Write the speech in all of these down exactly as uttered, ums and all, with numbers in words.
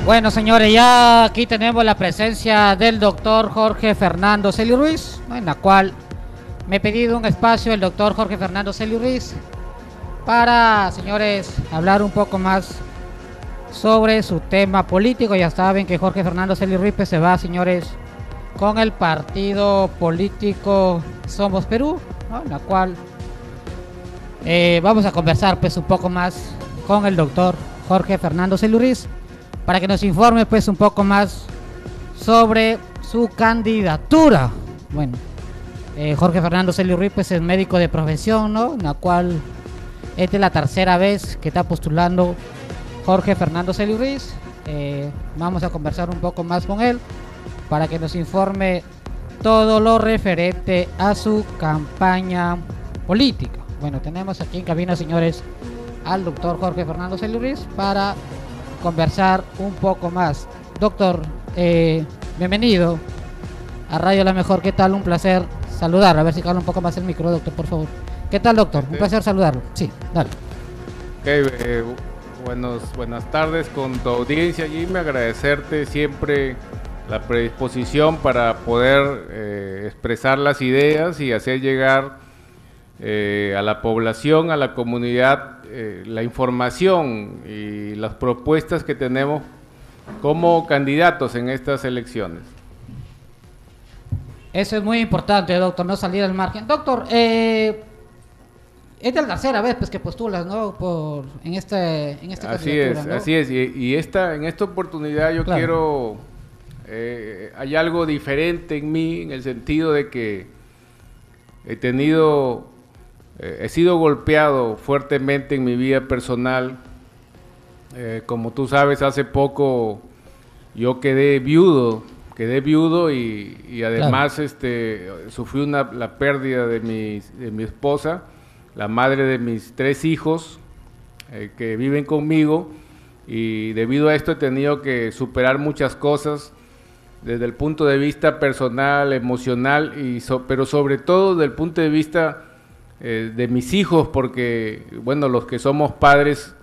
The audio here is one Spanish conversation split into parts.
Bueno, señores, ya aquí tenemos la presencia del doctor Jorge Fernando Celi Ruiz, ¿no? En la cual me he pedido un espacio el doctor Jorge Fernando Celi Ruiz para, señores, hablar un poco más sobre su tema político. Ya saben que Jorge Fernando Celi Ruiz pues, se va, señores, con el partido político Somos Perú, ¿no? En la cual eh, vamos a conversar pues un poco más con el doctor Jorge Fernando Celi Ruiz para que nos informe pues un poco más sobre su candidatura. Bueno, eh, Jorge Fernando Celi Ruiz pues es médico de profesión, ¿no? En la cual esta es la tercera vez que está postulando Jorge Fernando Celi Ruiz. Eh, vamos a conversar un poco más con él para que nos informe todo lo referente a su campaña política. Bueno, tenemos aquí en cabina, señores, al doctor Jorge Fernando Celi Ruiz para conversar un poco más. Doctor, eh, bienvenido a Radio La Mejor. ¿Qué tal? Un placer saludarlo. A ver si habla un poco más el micro, doctor, por favor. ¿Qué tal, doctor? Un placer saludarlo. Sí, dale. Ok, eh, buenos, buenas tardes con tu audiencia, Jimmy. Agradecerte siempre la predisposición para poder eh, expresar las ideas y hacer llegar eh, a la población, a la comunidad, eh, la información y las propuestas que tenemos como candidatos en estas elecciones. Eso es muy importante, doctor, no salir al margen. Doctor, eh, es la tercera vez pues, que postulas, ¿no? Por, en este, en esta Así es, candidatura, ¿no? así es. Y, y esta, en esta oportunidad yo Claro. quiero... Eh, hay algo diferente en mí, en el sentido de que he tenido... Eh, he sido golpeado fuertemente en mi vida personal. Eh, como tú sabes, hace poco yo quedé viudo, quedé viudo y, y además claro. este, sufrí una, la pérdida de mi, de mi esposa, la madre de mis tres hijos eh, que viven conmigo, y debido a esto he tenido que superar muchas cosas desde el punto de vista personal, emocional, y so, pero sobre todo desde el punto de vista eh, de mis hijos, porque bueno, los que somos padres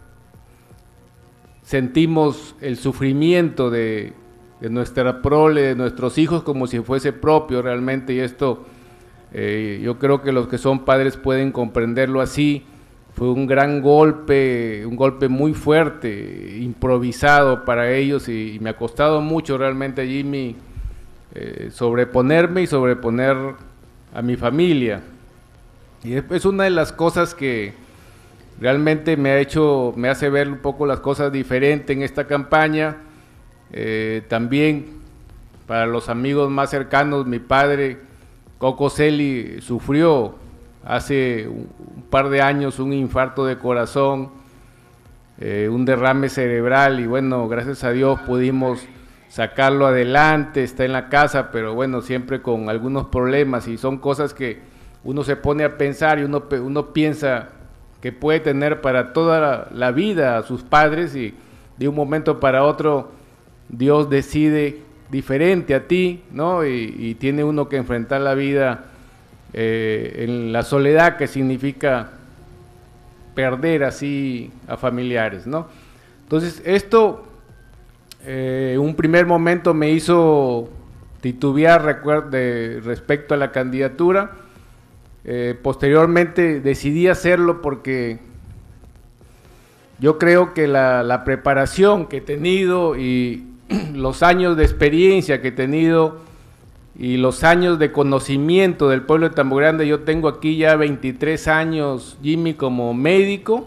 sentimos el sufrimiento de, de nuestra prole, de nuestros hijos, como si fuese propio realmente, y esto eh, yo creo que los que son padres pueden comprenderlo así. Fue un gran golpe, un golpe muy fuerte, improvisado para ellos, y, y me ha costado mucho realmente, Jimmy, eh, sobreponerme y sobreponer a mi familia. Y es, es una de las cosas que realmente me ha hecho, me hace ver un poco las cosas diferentes en esta campaña. Eh, también para los amigos más cercanos, mi padre, Coco Celi, sufrió hace un, un par de años un infarto de corazón, eh, un derrame cerebral, y bueno, gracias a Dios pudimos sacarlo adelante, está en la casa, pero bueno, siempre con algunos problemas, y son cosas que uno se pone a pensar y uno, uno piensa que puede tener para toda la, la vida a sus padres, y de un momento para otro Dios decide diferente a ti, ¿no? Y, y tiene uno que enfrentar la vida eh, en la soledad que significa perder así a familiares, ¿no? Entonces esto eh, en un primer momento me hizo titubear de, respecto a la candidatura. Eh, posteriormente decidí hacerlo porque yo creo que la, la preparación que he tenido y los años de experiencia que he tenido y los años de conocimiento del pueblo de Tambo Grande, yo tengo aquí ya veintitrés años, Jimmy, como médico.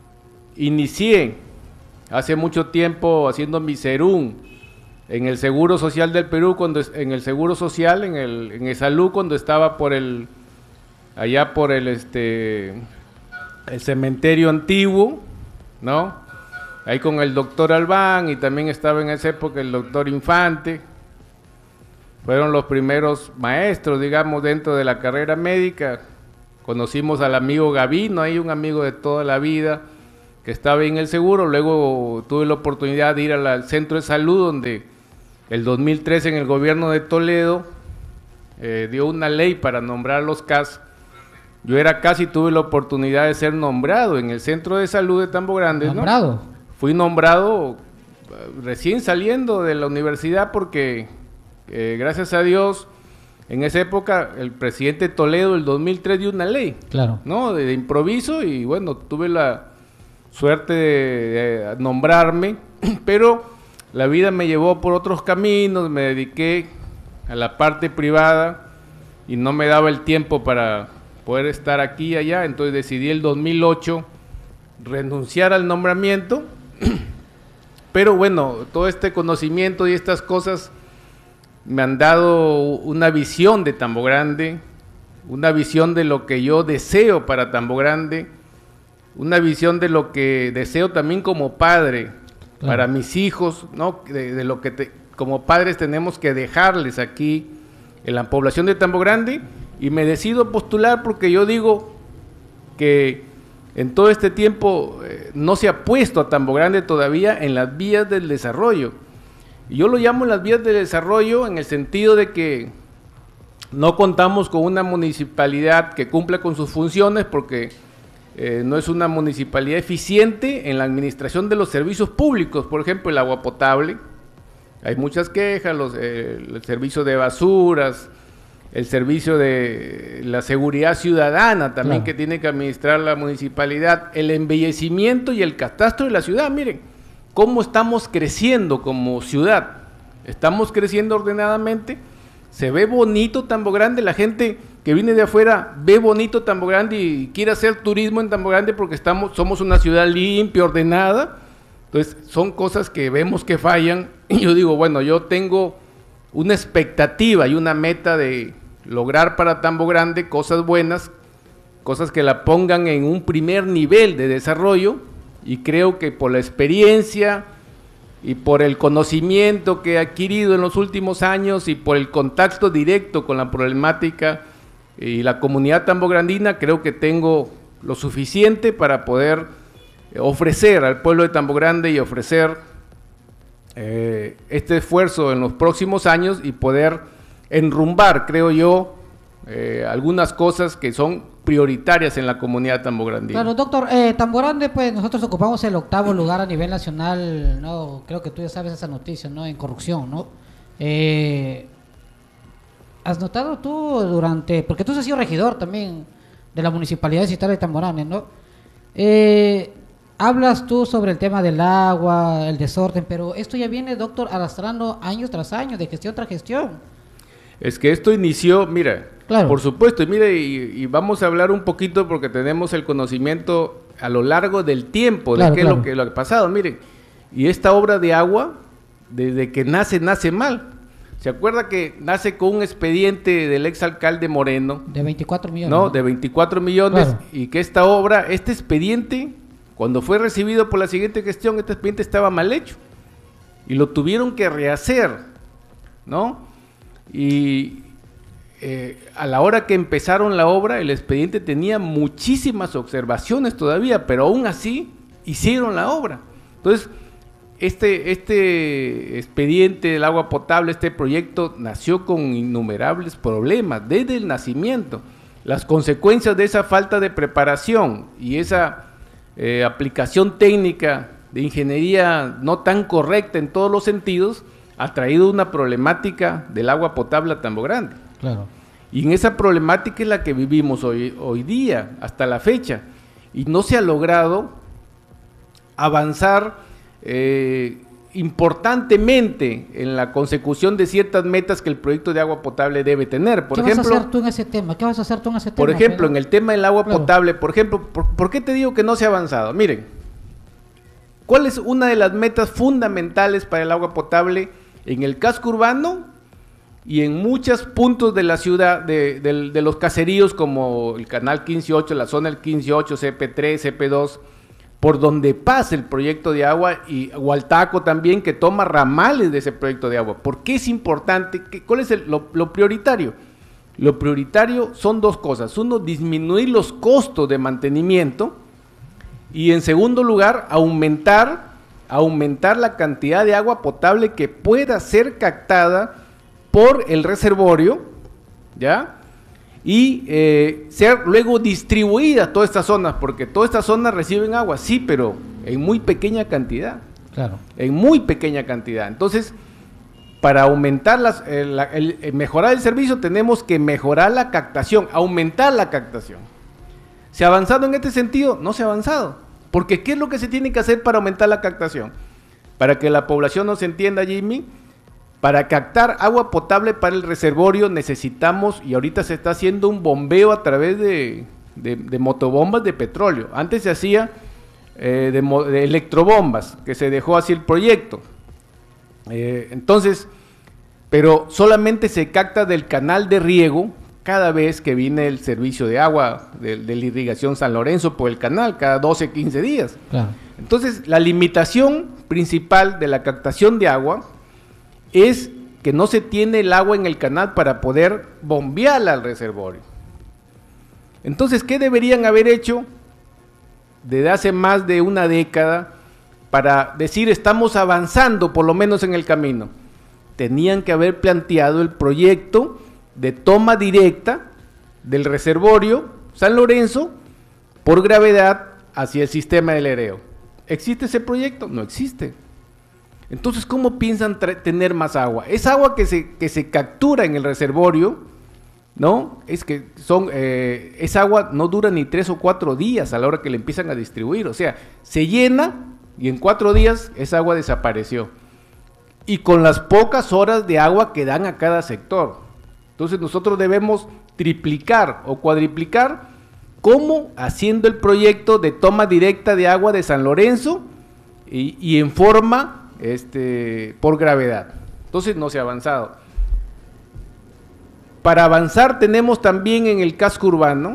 Inicié hace mucho tiempo haciendo mi serum en el Seguro Social del Perú, cuando en el Seguro Social, en el, en el Salud, cuando estaba por el allá por el este el cementerio antiguo, ¿no? Ahí con el doctor Albán, y también estaba en esa época el doctor Infante. Fueron los primeros maestros, digamos, dentro de la carrera médica. Conocimos al amigo Gavino, ahí un amigo de toda la vida que estaba en el seguro. Luego tuve la oportunidad de ir al, al centro de salud, donde el dos mil trece en el gobierno de Toledo eh, dio una ley para nombrar los C A S. Yo era casi, tuve la oportunidad de ser nombrado en el centro de salud de Tambo Grande, ¿no? ¿Nombrado? Fui nombrado recién saliendo de la universidad porque, eh, gracias a Dios, en esa época el presidente Toledo, el dos mil tres, dio una ley, claro, ¿no? De, de improviso, y bueno, tuve la suerte de, de nombrarme, pero la vida me llevó por otros caminos, me dediqué a la parte privada y no me daba el tiempo para poder estar aquí y allá, entonces decidí el dos mil ocho renunciar al nombramiento, pero bueno, todo este conocimiento y estas cosas me han dado una visión de Tambo Grande, una visión de lo que yo deseo para Tambo Grande, una visión de lo que deseo también como padre, claro, para mis hijos, ¿no? De, de lo que te, como padres tenemos que dejarles aquí en la población de Tambo Grande, y me decido postular porque yo digo que en todo este tiempo eh, no se ha puesto a Tambo Grande todavía en las vías del desarrollo. Y yo lo llamo las vías del desarrollo en el sentido de que no contamos con una municipalidad que cumpla con sus funciones porque eh, no es una municipalidad eficiente en la administración de los servicios públicos, por ejemplo el agua potable. Hay muchas quejas, los, eh, el servicio de basuras, el servicio de la seguridad ciudadana también, claro, que tiene que administrar la municipalidad, el embellecimiento y el catastro de la ciudad. Miren cómo estamos creciendo como ciudad, estamos creciendo ordenadamente, se ve bonito Tambo Grande, la gente que viene de afuera ve bonito Tambo Grande y quiere hacer turismo en Tambo Grande porque estamos, somos una ciudad limpia, ordenada. Entonces son cosas que vemos que fallan, y yo digo, bueno, yo tengo una expectativa y una meta de lograr para Tambo Grande cosas buenas, cosas que la pongan en un primer nivel de desarrollo, y creo que por la experiencia y por el conocimiento que he adquirido en los últimos años y por el contacto directo con la problemática y la comunidad tambograndina, creo que tengo lo suficiente para poder ofrecer al pueblo de Tambo Grande y ofrecer eh, este esfuerzo en los próximos años y poder enrumbar, creo yo, eh, algunas cosas que son prioritarias en la comunidad tambograndina. Claro, doctor, eh, Tambo Grande, pues nosotros ocupamos el octavo lugar a nivel nacional, ¿no? Creo que tú ya sabes esa noticia, ¿no? En corrupción, ¿no? Eh, ¿Has notado tú durante, porque tú has sido regidor también de la Municipalidad Distrital de Tambo Grande, ¿no? Eh, hablas tú sobre el tema del agua, el desorden, pero esto ya viene, doctor, arrastrando años tras años, de gestión tras gestión. Es que esto inició, mira, claro, por supuesto, y mire, y, y vamos a hablar un poquito porque tenemos el conocimiento a lo largo del tiempo, claro, de qué claro. es lo que, lo que ha pasado, miren, y esta obra de agua, desde que nace, nace mal. ¿Se acuerda que nace con un expediente del exalcalde Moreno? De veinticuatro millones. No, de veinticuatro millones, claro, y que esta obra, este expediente, cuando fue recibido por la siguiente gestión, este expediente estaba mal hecho, y lo tuvieron que rehacer, ¿no? Y eh, a la hora que empezaron la obra, el expediente tenía muchísimas observaciones todavía, pero aún así hicieron la obra. Entonces, este, este expediente del agua potable, este proyecto, nació con innumerables problemas desde el nacimiento. Las consecuencias de esa falta de preparación y esa eh, aplicación técnica de ingeniería no tan correcta en todos los sentidos, ha traído una problemática del agua potable a Tambo Grande. Claro. Y en esa problemática es la que vivimos hoy, hoy día, hasta la fecha. Y no se ha logrado avanzar eh, importantemente en la consecución de ciertas metas que el proyecto de agua potable debe tener. Por ¿Qué ejemplo, vas a hacer tú en ese tema? ¿Qué vas a hacer tú en ese tema? Por ejemplo, Pedro? en el tema del agua claro. potable, por ejemplo, por, ¿por qué te digo que no se ha avanzado? Miren, ¿cuál es una de las metas fundamentales para el agua potable en el casco urbano y en muchos puntos de la ciudad, de, de, de los caseríos como el canal quince ocho, la zona del quince ocho, C P tres, C P dos, por donde pasa el proyecto de agua, y Hualtaco también, que toma ramales de ese proyecto de agua? ¿Por qué es importante? ¿Qué, ¿Cuál es el, lo, lo prioritario? Lo prioritario son dos cosas. Uno, disminuir los costos de mantenimiento, y en segundo lugar, aumentar aumentar la cantidad de agua potable que pueda ser captada por el reservorio, ¿ya? Y eh, ser luego distribuida a todas estas zonas, porque todas estas zonas reciben agua, sí, pero en muy pequeña cantidad. Claro. En muy pequeña cantidad. Entonces, para aumentar las, el, el, el mejorar el servicio, tenemos que mejorar la captación, aumentar la captación. ¿Se ha avanzado en este sentido? No se ha avanzado. Porque ¿qué es lo que se tiene que hacer para aumentar la captación? Para que la población nos entienda, Jimmy, para captar agua potable para el reservorio necesitamos, y ahorita se está haciendo un bombeo a través de, de, de motobombas de petróleo. Antes se hacía eh, de, de electrobombas, que se dejó así el proyecto. Eh, entonces, pero solamente se capta del canal de riego cada vez que viene el servicio de agua de, de la irrigación San Lorenzo por el canal, cada doce, quince días. Claro. Entonces, la limitación principal de la captación de agua es que no se tiene el agua en el canal para poder bombearla al reservorio. Entonces, ¿qué deberían haber hecho desde hace más de una década para decir estamos avanzando por lo menos en el camino? Tenían que haber planteado el proyecto de toma directa del reservorio San Lorenzo por gravedad hacia el sistema del Ereo. ¿Existe ese proyecto? No existe. Entonces, ¿cómo piensan tener más agua? Esa agua que se, que se captura en el reservorio, ¿no? Es que son, eh, esa agua no dura ni tres o cuatro días a la hora que le empiezan a distribuir. O sea, se llena y en cuatro días esa agua desapareció. Y con las pocas horas de agua que dan a cada sector. Entonces, nosotros debemos triplicar o cuadriplicar, ¿cómo? Haciendo el proyecto de toma directa de agua de San Lorenzo y, y en forma este, por gravedad. Entonces no se ha avanzado. Para avanzar tenemos también en el casco urbano,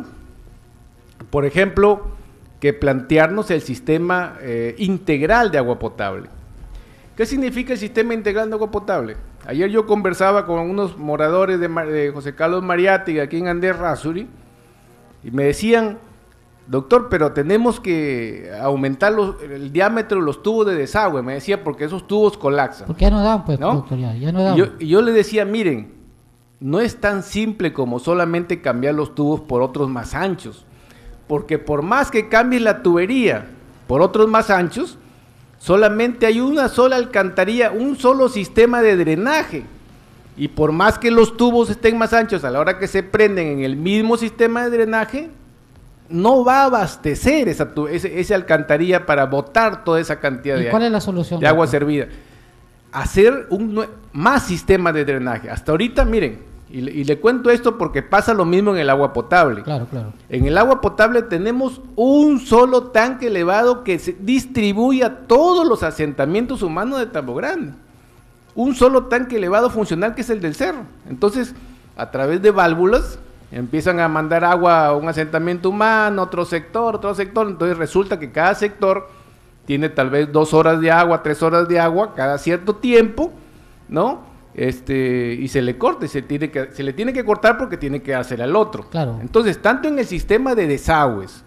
por ejemplo, que plantearnos el sistema eh, integral de agua potable. ¿Qué significa el sistema integral de agua potable? Ayer yo conversaba con unos moradores de, de José Carlos Mariátegui aquí en Andrés Errázuriz y me decían, doctor, pero tenemos que aumentar los, el diámetro de los tubos de desagüe, me decía, porque esos tubos colapsan. Porque ya no dan, pues, ¿no? doctor, ya, ya no dan. Y yo, y yo le decía, miren, no es tan simple como solamente cambiar los tubos por otros más anchos, porque por más que cambies la tubería por otros más anchos, solamente hay una sola alcantarilla, un solo sistema de drenaje, y por más que los tubos estén más anchos a la hora que se prenden en el mismo sistema de drenaje, no va a abastecer esa, ese, esa alcantarilla para botar toda esa cantidad de, ¿Y cuál es la solución, de agua doctor? servida. Hacer un más sistema de drenaje. Hasta ahorita, miren, y le, y le cuento esto porque pasa lo mismo en el agua potable. Claro, claro. En el agua potable tenemos un solo tanque elevado que se distribuye a todos los asentamientos humanos de Tambo Grande. Un solo tanque elevado funcional que es el del cerro. Entonces, a través de válvulas, empiezan a mandar agua a un asentamiento humano, otro sector, otro sector. Entonces resulta que cada sector tiene tal vez dos horas de agua, tres horas de agua cada cierto tiempo, ¿no? Este, y se le corta, y se, tiene que, se le tiene que cortar porque tiene que hacer al otro. Claro. Entonces, tanto en el sistema de desagües,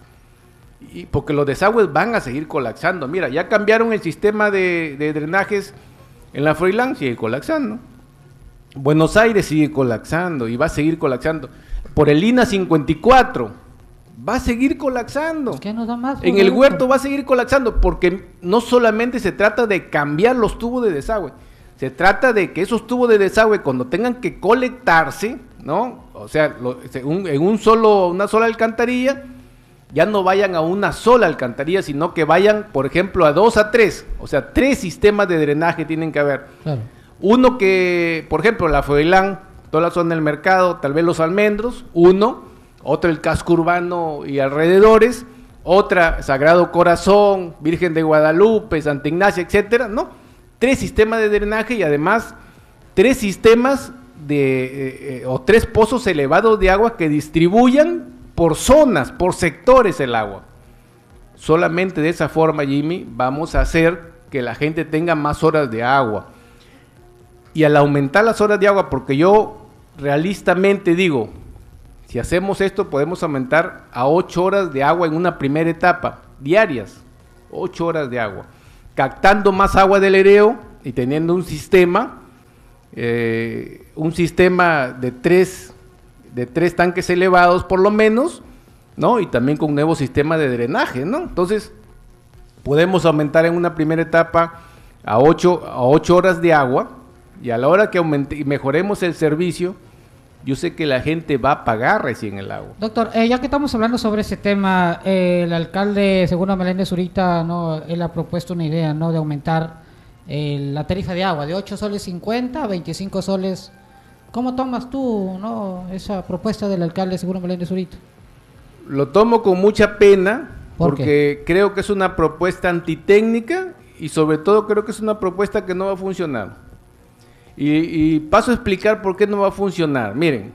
y porque los desagües van a seguir colapsando. Mira, ya cambiaron el sistema de, de drenajes en la Froilán, sigue colapsando. Buenos Aires sigue colapsando y va a seguir colapsando. Por el Lina cincuenta y cuatro va a seguir colapsando. ¿Qué nos da más? En el Huerto va a seguir colapsando porque no solamente se trata de cambiar los tubos de desagüe, se trata de que esos tubos de desagüe cuando tengan que colectarse, ¿no? O sea, lo, un, en un solo, una sola alcantarilla, ya no vayan a una sola alcantarilla, sino que vayan, por ejemplo, a dos a tres. O sea, tres sistemas de drenaje tienen que haber. Claro. Uno que, por ejemplo, la Froilán, toda la zona del mercado, tal vez los almendros, uno, otro el casco urbano y alrededores, otra Sagrado Corazón, Virgen de Guadalupe, Santa Ignacia, etcétera, ¿no? Tres sistemas de drenaje y además tres sistemas de, eh, eh, o tres pozos elevados de agua que distribuyan por zonas, por sectores el agua. Solamente de esa forma, Jimmy, vamos a hacer que la gente tenga más horas de agua. Y al aumentar las horas de agua, porque yo realistamente digo, si hacemos esto podemos aumentar a ocho horas de agua en una primera etapa, diarias, ocho horas de agua, captando más agua del Ereo y teniendo un sistema, eh, un sistema de tres, de tres tanques elevados por lo menos, ¿no? Y también con un nuevo sistema de drenaje, ¿no? Entonces, podemos aumentar en una primera etapa a ocho, a ocho horas de agua, y a la hora que aumente, mejoremos el servicio, yo sé que la gente va a pagar recién el agua. Doctor, eh, ya que estamos hablando sobre ese tema, eh, el alcalde Segundo Meléndez Zurita, ¿no? Él ha propuesto una idea, ¿no?, de aumentar eh, la tarifa de agua de ocho soles cincuenta a veinticinco soles. ¿Cómo tomas tú, no, esa propuesta del alcalde Segundo Meléndez Zurita? Lo tomo con mucha pena, ¿Por porque qué? creo que es una propuesta antitécnica y sobre todo creo que es una propuesta que no va a funcionar. Y, y paso a explicar por qué no va a funcionar. Miren,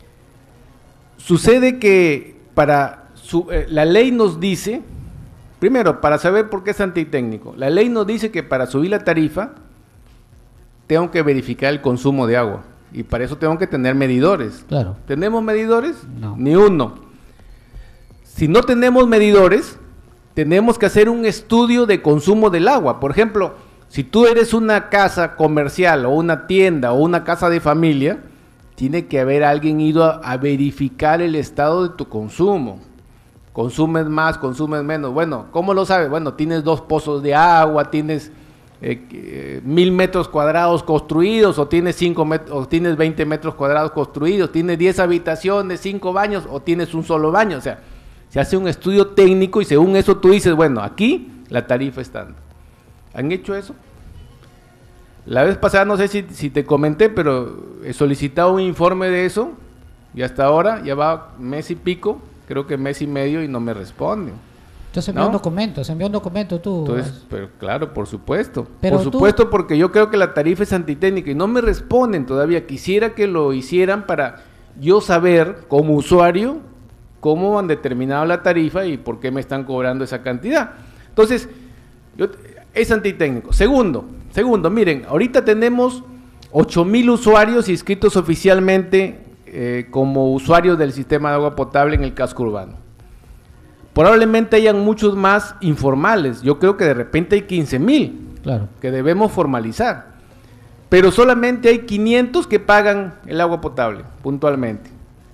sucede que para su, eh, la ley nos dice, primero, para saber por qué es antitécnico, la ley nos dice que para subir la tarifa tengo que verificar el consumo de agua y para eso tengo que tener medidores. Claro. ¿Tenemos medidores? No. Ni uno. Si no tenemos medidores, tenemos que hacer un estudio de consumo del agua. Por ejemplo, si tú eres una casa comercial o una tienda o una casa de familia, tiene que haber alguien ido a, a verificar el estado de tu consumo. Consumes más, consumes menos. Bueno, ¿cómo lo sabes? Bueno, tienes dos pozos de agua, tienes eh, eh, mil metros cuadrados construidos, o tienes cinco met- o tienes veinte metros cuadrados construidos, tienes diez habitaciones, cinco baños, o tienes un solo baño. O sea, se hace un estudio técnico y según eso tú dices, bueno, aquí la tarifa está. ¿Han hecho eso? La vez pasada, no sé si, si te comenté, pero he solicitado un informe de eso y hasta ahora ya va mes y pico, creo que mes y medio, y no me responden. Entonces envió ¿No? un documento, se envió un documento tú. Entonces, pero claro, por supuesto. Pero por tú- supuesto, porque yo creo que la tarifa es antitécnica y no me responden todavía. Quisiera que lo hicieran para yo saber, como usuario, cómo han determinado la tarifa y por qué me están cobrando esa cantidad. Entonces, yo, es antitécnico. Segundo, segundo, miren, ahorita tenemos ocho mil usuarios inscritos oficialmente eh, como usuarios del sistema de agua potable en el casco urbano. Probablemente hayan muchos más informales. Yo creo que de repente hay quince mil Claro. que debemos formalizar. Pero solamente hay quinientos que pagan el agua potable puntualmente.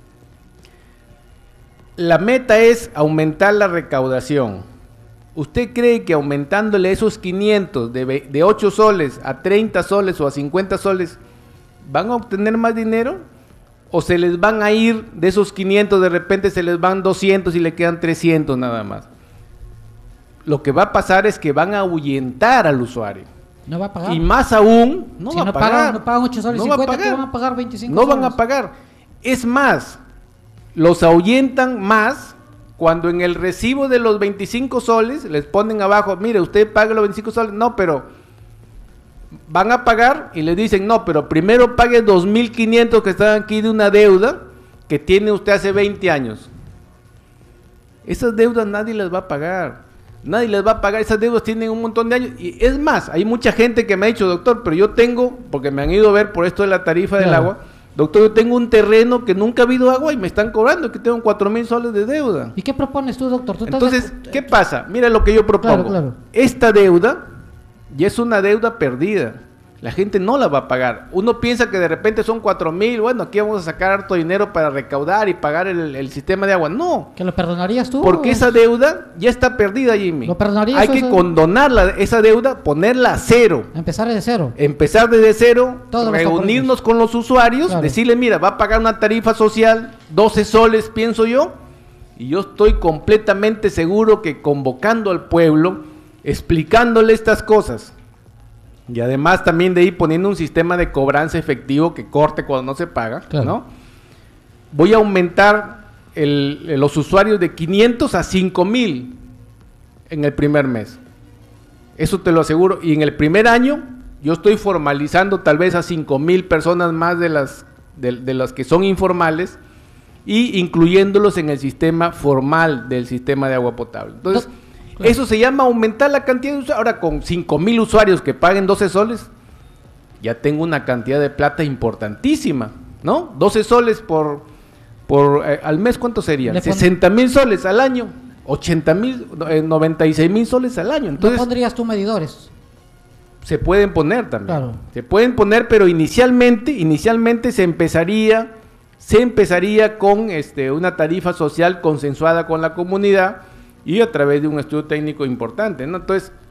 La meta es aumentar la recaudación. ¿Usted cree que aumentándole esos quinientos de, ve- de ocho soles a treinta soles o a cincuenta soles van a obtener más dinero? ¿O se les van a ir de esos quinientos, de repente se les van doscientos y le quedan trescientos nada más? Lo que va a pasar es que van a ahuyentar al usuario. No va a pagar. Y más aún, no si va no a pagar. pagan, no pagan ocho soles No va a cincuenta, ¿qué pagar. van a pagar veinticinco No soles? van a pagar. Es más, los ahuyentan más cuando en el recibo de los veinticinco soles les ponen abajo, mire, usted paga los veinticinco soles. No, pero van a pagar y les dicen, no, pero primero pague dos mil quinientos que están aquí de una deuda que tiene usted hace veinte años. Esas deudas nadie las va a pagar. Nadie les va a pagar, esas deudas tienen un montón de años. Y es más, hay mucha gente que me ha dicho, doctor, pero yo tengo, porque me han ido a ver por esto de la tarifa del Claro. agua, doctor, yo tengo un terreno que nunca ha habido agua y me están cobrando, que tengo cuatro mil soles de deuda. ¿Y qué propones tú, doctor? ¿Tú estás Entonces, de- ¿qué pasa? Mira lo que yo propongo. Claro, claro. Esta deuda ya es una deuda perdida. La gente no la va a pagar. Uno piensa que de repente son cuatro mil, bueno, aquí vamos a sacar harto dinero para recaudar y pagar el, el sistema de agua. No, ¿Que lo perdonarías tú? porque o- esa deuda ya está perdida, Jimmy. ¿Lo perdonarías Hay que eso? condonarla, esa deuda, ponerla a cero. Empezar desde cero. Empezar desde cero, Todos los reunirnos con los usuarios, Claro. decirle, mira, va a pagar una tarifa social, doce soles, pienso yo, y yo estoy completamente seguro que convocando al pueblo, explicándole estas cosas, y además también de ir poniendo un sistema de cobranza efectivo que corte cuando no se paga, Claro. ¿no? Voy a aumentar el- los usuarios de quinientos a cinco mil en el primer mes. Eso te lo aseguro. Y en el primer año yo estoy formalizando tal vez a cinco mil personas más de las, de, de las que son informales y incluyéndolos en el sistema formal del sistema de agua potable. Entonces, No, claro. eso se llama aumentar la cantidad de usuarios. Ahora, con cinco mil usuarios que paguen doce soles, ya tengo una cantidad de plata importantísima, ¿no? doce soles por, por eh, al mes, ¿cuánto serían? Le pon- sesenta mil soles al año, ochenta mil, eh, noventa y seis mil soles al año. ¿No Entonces, pondrías tú medidores? se pueden poner también. Claro. Se pueden poner, pero inicialmente, inicialmente se empezaría, se empezaría con este, una tarifa social consensuada con la comunidad y a través de un estudio técnico importante, ¿no? Entonces,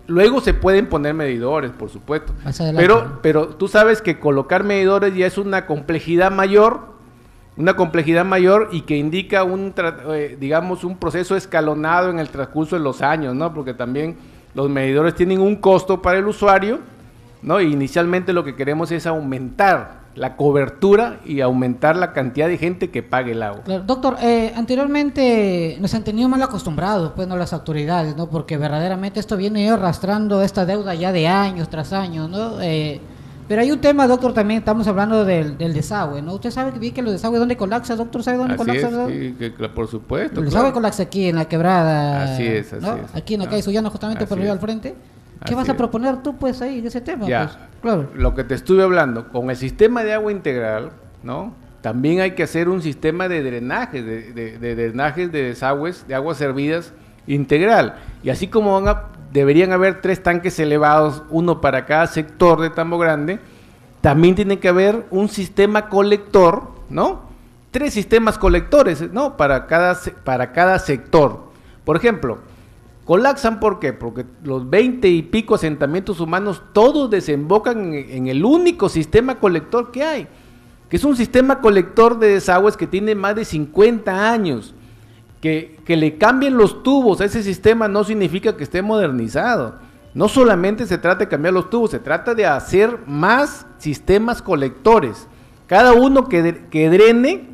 luego se pueden poner medidores, por supuesto. Adelante, pero, ¿no? pero tú sabes que colocar medidores ya es una complejidad mayor, una complejidad mayor y que indica un, eh, digamos, un proceso escalonado en el transcurso de los años, ¿no? Porque también los medidores tienen un costo para el usuario, ¿no? Y inicialmente lo que queremos es aumentar la cobertura y aumentar la cantidad de gente que pague el agua. Claro, doctor, eh, anteriormente nos han tenido mal acostumbrados, pues, no, las autoridades, ¿no? Porque verdaderamente esto viene arrastrando esta deuda ya de años tras años, ¿no? Eh, pero hay un tema, doctor, también estamos hablando del, del desagüe, ¿no? Usted sabe que, que los desagües, ¿dónde colapsa, doctor? ¿Sabe dónde Así colapsa? es, sí, que, que, por supuesto. El claro. desagüe colapsa aquí en la quebrada. Así es, así ¿no? es. Aquí en la Ah, calle Sullana, justamente por así arriba es. al frente. ¿Qué Así vas a es. proponer tú, pues, ahí de ese tema? Ya, Pues, claro. lo que te estuve hablando, con el sistema de agua integral, ¿no? También hay que hacer un sistema de drenaje, de, de, de drenajes de desagües, de aguas servidas integral. Y así como van a, deberían haber tres tanques elevados, uno para cada sector de Tambo Grande, también tiene que haber un sistema colector, ¿no? Tres sistemas colectores, ¿no? Para cada, para cada sector. Por ejemplo, colapsan, ¿por qué? Porque los veinte y pico asentamientos humanos todos desembocan en, en el único sistema colector que hay, que es un sistema colector de desagües que tiene más de cincuenta años. Que, que le cambien los tubos a ese sistema no significa que esté modernizado. No solamente se trata de cambiar los tubos, se trata de hacer más sistemas colectores. Cada uno que, que drene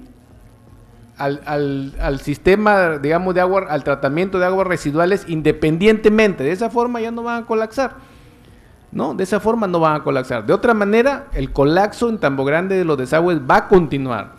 Al, al, al sistema, digamos, de agua, al tratamiento de aguas residuales independientemente. De esa forma ya no van a colapsar, ¿no? De esa forma no van a colapsar. De otra manera, el colapso en Tambo Grande de los desagües va a continuar.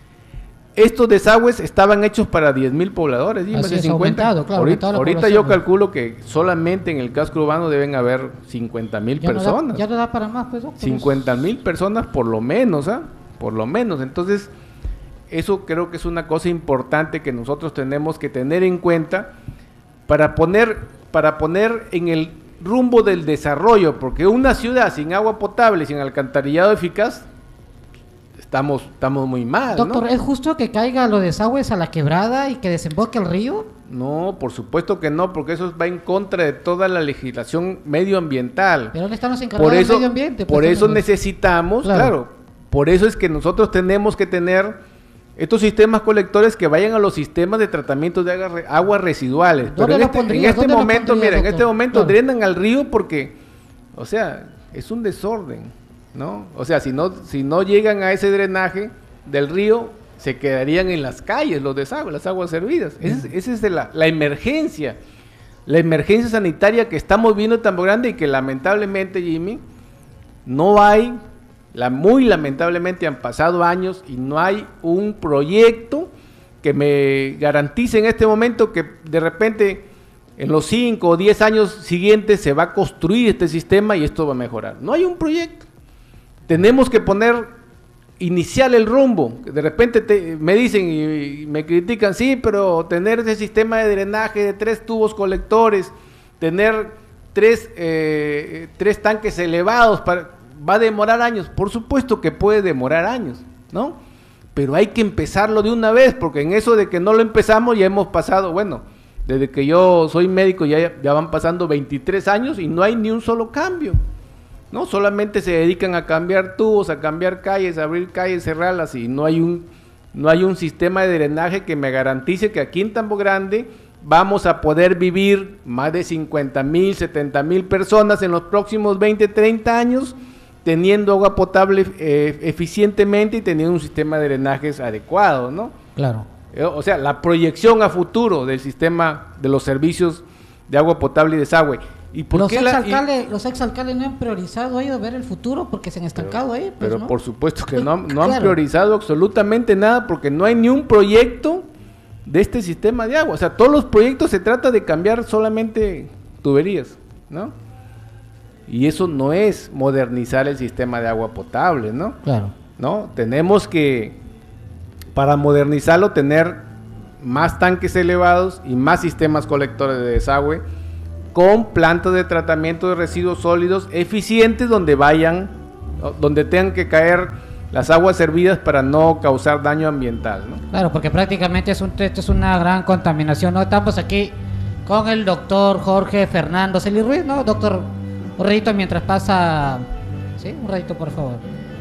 Estos desagües estaban hechos para diez mil pobladores, ¿sí? Así es, aumentado, claro, ahorita aumentado la ahorita población, yo calculo que solamente en el casco urbano deben haber cincuenta mil Ya no da- personas. ya no da para más, pues, doctor. cincuenta mil personas por lo menos, ¿ah? Por lo menos. Entonces, eso creo que es una cosa importante que nosotros tenemos que tener en cuenta para poner, para poner en el rumbo del desarrollo, porque una ciudad sin agua potable, sin alcantarillado eficaz, estamos, estamos muy mal, Doctor, ¿no? ¿es justo que caiga los desagües a la quebrada y que desemboque el río? No, por supuesto que no, porque eso va en contra de toda la legislación medioambiental. ¿Pero dónde están los encargados Por eso, del medio ambiente? por Pues, eso también. necesitamos, Claro. claro. por eso es que nosotros tenemos que tener estos sistemas colectores que vayan a los sistemas de tratamiento de aguas, aguas residuales. Pero ¿Dónde en lo este, pondría? en este ¿Dónde lo momento, pondría, mira, en doctor? este momento Claro. drenan al río porque, o sea, es un desorden, ¿no? O sea, si no, si no llegan a ese drenaje del río, se quedarían en las calles los desagües, las aguas servidas. Esa es, esa es de la, la emergencia, la emergencia sanitaria que estamos viendo en Tambo Grande y que lamentablemente, Jimmy, no hay, la, muy lamentablemente han pasado años y no hay un proyecto que me garantice en este momento que de repente en los cinco o diez años siguientes se va a construir este sistema y esto va a mejorar. No hay un proyecto. Tenemos que poner, iniciar el rumbo. De repente te, me dicen y, y me critican, sí, pero tener ese sistema de drenaje de tres tubos colectores, tener tres, eh, tres tanques elevados, para, va a demorar años. Por supuesto que puede demorar años, ¿no? Pero hay que empezarlo de una vez, porque en eso de que no lo empezamos ya hemos pasado, bueno, desde que yo soy médico ya, ya van pasando veintitrés años y no hay ni un solo cambio, ¿no? Solamente se dedican a cambiar tubos, a cambiar calles, a abrir calles, cerrarlas y no hay un, no hay un sistema de drenaje que me garantice que aquí en Tambo Grande vamos a poder vivir más de cincuenta mil, setenta mil personas en los próximos veinte, treinta años teniendo agua potable eh, eficientemente y teniendo un sistema de drenajes adecuado, ¿no? Claro. Eh, o sea, la proyección a futuro del sistema de los servicios de agua potable y desagüe. ¿Y por Los qué la- y- exalcaldes, los exalcaldes no han priorizado ahí de ver el futuro porque se han estancado ahí. Pues, Pero ¿no? por supuesto que Pues, no, han- no han claro. priorizado absolutamente nada porque no hay ni un proyecto de este sistema de agua. O sea, todos los proyectos se trata de cambiar solamente tuberías, ¿no? Y eso no es modernizar el sistema de agua potable, ¿no? Claro. ¿No? Tenemos que, para modernizarlo, tener más tanques elevados y más sistemas colectores de desagüe con plantas de tratamiento de residuos sólidos eficientes donde vayan, donde tengan que caer las aguas servidas para no causar daño ambiental, ¿no? Claro, porque prácticamente es un, esto es una gran contaminación, ¿no? Estamos aquí con el doctor Jorge Fernando Celis Ruiz, ¿no? Doctor, un ratito mientras pasa... Sí, un ratito, por favor.